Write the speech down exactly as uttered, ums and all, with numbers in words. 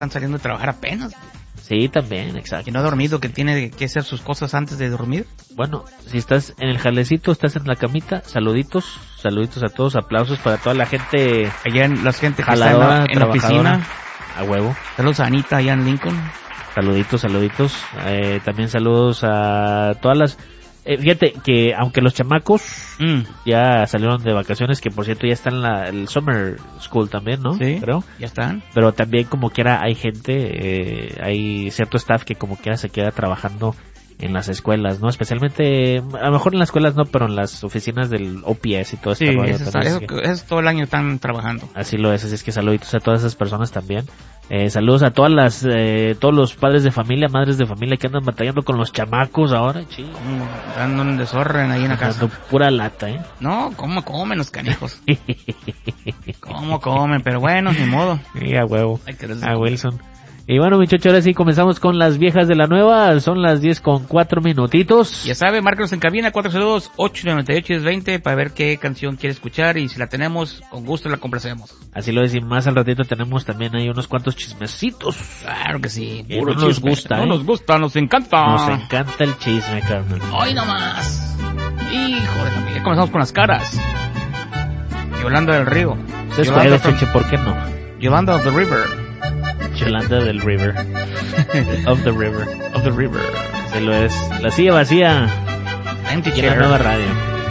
están saliendo de trabajar apenas. Sí, también, exacto. Que no ha dormido, que tiene que hacer sus cosas antes de dormir. Bueno, si estás en el jalecito, estás en la camita, saluditos, saluditos a todos, aplausos para toda la gente. Allá en la gente que jaladora, está en la, en la oficina. A huevo. Saludos a Anita allá en Lincoln. Saluditos, saluditos. Eh, también saludos a todas las... Eh, fíjate que aunque los chamacos mm. ya salieron de vacaciones, que por cierto ya están en la, el summer school también, ¿no? Sí, creo. Ya están. Pero también como quiera hay gente, eh, hay cierto staff que como quiera se queda trabajando en las escuelas, ¿no? Especialmente, a lo mejor en las escuelas no, pero en las oficinas del O P S y todo esto. Sí, eso, está, eso, eso todo el año están trabajando. Así lo es, así es que saluditos a todas esas personas también. Eh, saludos a todas las, eh, todos los padres de familia, madres de familia que andan batallando con los chamacos ahora, chico. Mm, dando un desorden ahí en la casa. Pura lata, ¿eh? No, ¿cómo comen los canijos? ¿Cómo comen? Pero bueno, ni modo. Sí, a huevo. A Wilson. Y bueno, muchachos, ahora sí comenzamos con las viejas de la nueva. Son las diez con cuatro minutitos. Ya sabe, márcanos en cabina cuatro cero dos, ocho nueve ocho, uno cero dos cero para ver qué canción quiere escuchar y si la tenemos, con gusto la complacemos. Así lo decimos, más al ratito tenemos también ahí unos cuantos chismecitos. Claro que sí. Que puro no nos gusta, No ¿eh? nos gusta, nos encanta. Nos encanta el chisme, carnal. Hoy nomás. Hijo de familia, comenzamos con las caras. Yolanda del Río. Se puede, Cheche, ¿por qué no? Yolanda of the River. Yolanda del River. Of the River. Of the River. Se lo es. La silla vacía. Empty y la nueva radio.